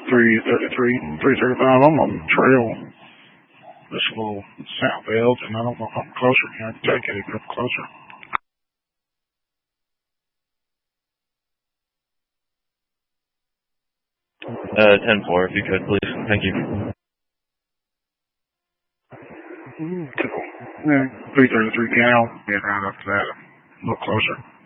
333, 335. I'm on the trail. This little South Elgin. I don't know if I'm closer. Can I take it if I'm closer? 10-4, if you could, please. Thank you. Cool. Yeah, 333 Piano. Get right up to that. A little closer.